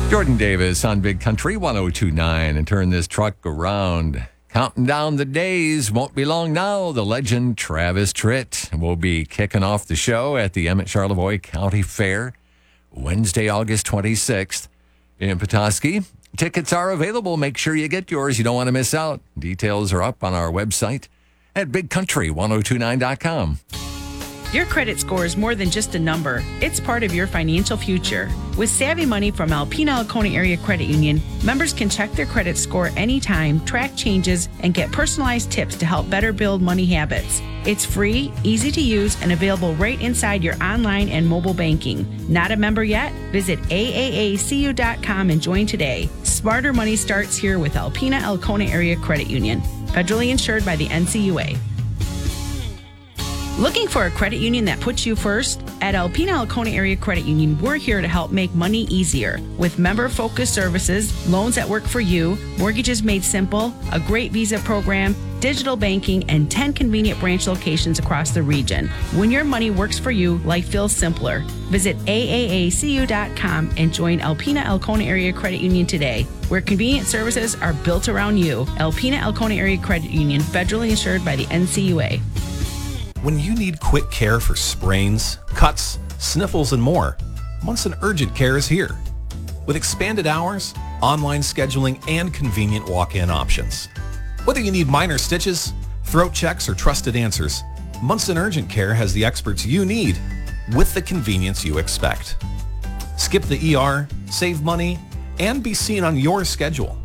Jordan Davis on Big Country 1029 and turn this truck around. Counting down the days, won't be long now. The legend Travis Tritt will be kicking off the show at the Emmett Charlevoix County Fair Wednesday, August 26th in Petoskey. Tickets are available. Make sure you get yours. You don't want to miss out. Details are up on our website at bigcountry1029.com. Your credit score is more than just a number. It's part of your financial future. With Savvy Money from Alpena Alcona Area Credit Union, members can check their credit score anytime, track changes, and get personalized tips to help better build money habits. It's free, easy to use, and available right inside your online and mobile banking. Not a member yet? Visit aaacu.com and join today. Smarter money starts here with Alpena Alcona Area Credit Union. Federally insured by the NCUA. Looking for a credit union that puts you first? At Alpena Alcona Area Credit Union, we're here to help make money easier. With member-focused services, loans that work for you, mortgages made simple, a great visa program, digital banking, and 10 convenient branch locations across the region. When your money works for you, life feels simpler. Visit aaacu.com and join Alpena Alcona Area Credit Union today, where convenient services are built around you. Alpena Alcona Area Credit Union, federally insured by the NCUA. When you need quick care for sprains, cuts, sniffles, and more, Munson Urgent Care is here. With expanded hours, online scheduling, and convenient walk-in options. Whether you need minor stitches, throat checks, or trusted answers, Munson Urgent Care has the experts you need with the convenience you expect. Skip the ER, save money, and be seen on your schedule.